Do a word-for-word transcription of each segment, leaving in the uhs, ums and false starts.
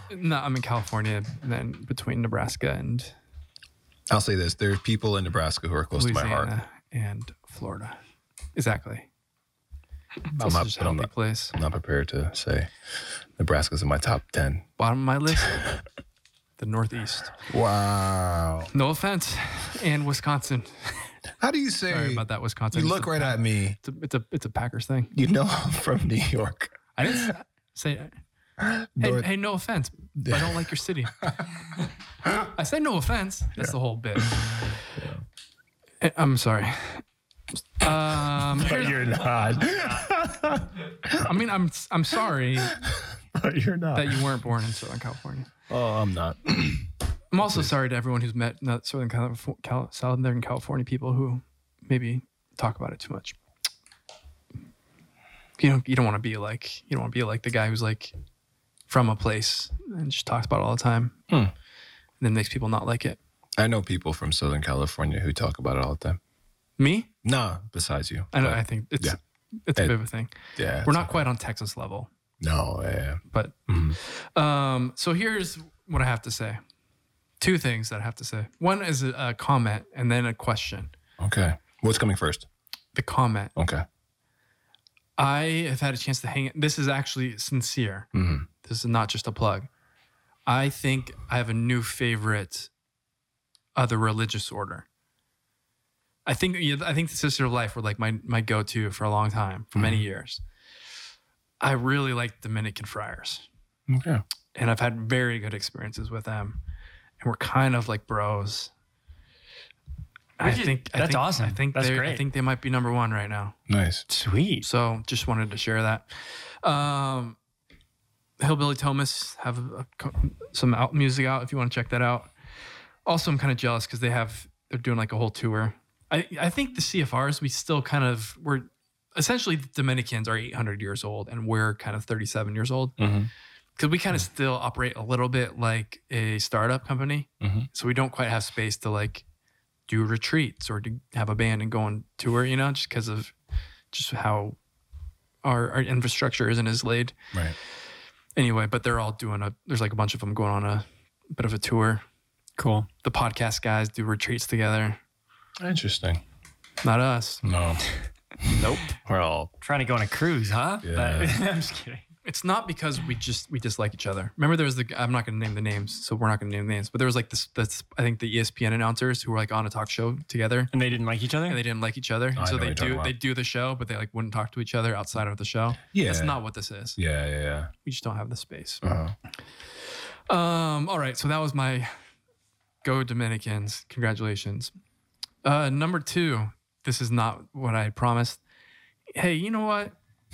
No, I'm in California, and then between Nebraska and I'll say this: there are people in Nebraska who are close Louisiana to my heart. and Florida. Exactly. It's I'm also not, just a I'm, healthy not, place. I'm not prepared to say Nebraska's in my top ten. Bottom of my list, the Northeast. Wow. No offense, and Wisconsin. How do you say? Sorry about that, Wisconsin. You It's look a- right at me. It's a, it's a it's a Packers thing. You know I'm from New York. I didn't s- say. Hey, North- hey, no offense, but I don't like your city. I said no offense. That's the whole bit. Eh, I'm sorry. Um, But here's- you're not. I mean, I'm I'm sorry But you're not. that you weren't born in Southern California. Oh, I'm not. I'm also sorry to everyone who's met not Southern California, Cal- Southern California people who maybe talk about it too much. You know, you don't want to be like you don't want to be like the guy who's like from a place and just talks about it all the time, Hmm. and then makes people not like it. I know people from Southern California who talk about it all the time. Me? Nah, besides you. I know. But, I think it's yeah. it's a It- bit of a thing. yeah. We're it's not quite on Texas level, No, yeah. but Mhm. um. So here's what I have to say. Two things that I have to say. One is a, a comment, and then a question. Okay. What's coming first? The comment. Okay. I have had a chance to hang. This is actually sincere. Mm-hmm. This is not just a plug. I think I have a new favorite of the religious order. I think I think the Sister of Life were like my my go to for a long time, for many years. I really like Dominican friars, Okay. and I've had very good experiences with them, and we're kind of like bros. I Which is- think I that's think- awesome. I think That's they I great. think they might be number one right now. Nice. Sweet. So just wanted to share that. Um, Hillbilly Thomas have a, co- some out music out if you want to check that out. Also, I'm kind of jealous because they have they're doing like a whole tour. I I think the C F Rs we still kind of we're essentially the Dominicans are eight hundred years old and we're kind of thirty-seven years old Mm-hmm. because we kind of still operate a little bit like a startup company. Mm-hmm. So we don't quite have space to like do retreats or to have a band and go on tour, you know, just because of just how our, our infrastructure isn't as laid. Right. Anyway, but they're all doing a, there's like a bunch of them going on a bit of a tour. Cool. The podcast guys do retreats together. Interesting. Not us. No. Nope. We're all. Trying to go on a cruise, huh? Yeah. But- I'm just kidding. It's not because we just, we dislike each other. Remember there was the, I'm not going to name the names, so we're not going to name names, but there was like this, that's, I think the E S P N announcers who were like on a talk show together. And they didn't like each other? And they didn't like each other. I so know what they you're talking do about. they do the show, but they like wouldn't talk to each other outside of the show. Yeah. That's not what this is. Yeah, yeah, yeah. We just don't have the space. Uh-huh. Um, all right, so that was my go Dominicans. Congratulations. Uh, number two, this is not what I promised. Hey, you know what?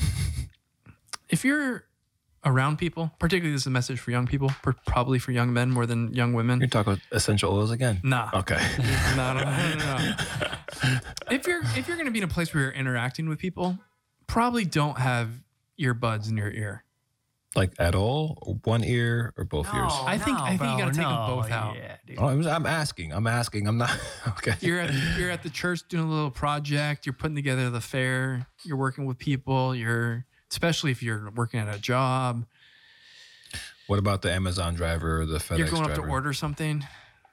If you're around people, particularly this is a message for young people, per- probably for young men more than young women. You're talking about essential oils again? Nah. Okay. No, no, no, no, no. If you're if you're gonna be in a place where you're interacting with people, probably don't have earbuds in your ear. Like at all? Or one ear or both ears? I think- I think you gotta take 'em both out. Yeah, dude. Oh, I'm, I'm asking. I'm asking. I'm not. Okay. You're at you're at the church doing a little project. You're putting together the fair. You're working with people. You're especially if you're working at a job. What about the Amazon driver or the FedEx You're going driver? up to order something.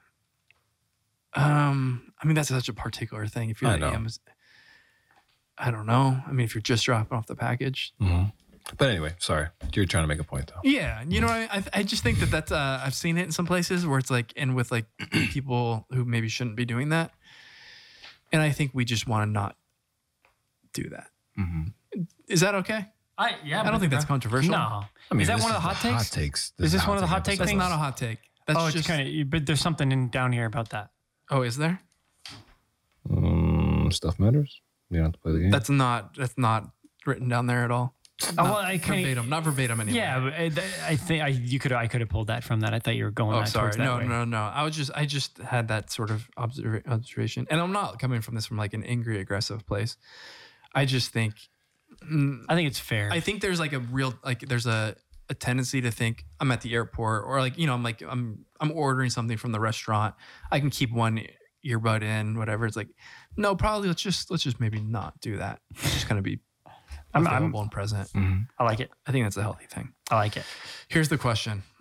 Um, I mean that's such a particular thing. If you're I at know. Amazon, I don't know. I mean, if you're just dropping off the package. hmm But anyway, sorry. You're trying to make a point, though. Yeah, you know, what I, I I just think that that's uh, I've seen it in some places where it's like, and with like people who maybe shouldn't be doing that, and I think we just want to not do that. Mm-hmm. Is that okay? I, yeah, I don't think that's controversial. No. I mean, is that this one of the hot takes? Hot takes. Is this a one of the hot take take That's things? not a hot take. That's oh, it's just kind of, but there's something in, down here about that. oh, is there? episode. Um, stuff matters. You don't have to play the game. That's not that's not written down there at all. Oh, Not well, I kinda- verbatim, not verbatim anyway. Yeah, but I, I think I you could I could have pulled that from that. I thought you were going. Oh, that sorry. towards that No, way. no, no. I was just, I just had that sort of observa- observation, and I'm not coming from this from like an angry, aggressive place. I just think, mm, I think it's fair. I think there's like a real, like there's a, a tendency to think I'm at the airport or like, you know, I'm like, I'm, I'm ordering something from the restaurant. I can keep one earbud in, whatever. It's like, no, probably let's just, let's just maybe not do that. It's just going to be I'm- I'm- available and present. Mhm. I like it. I think that's a healthy thing. I like it. Here's the question.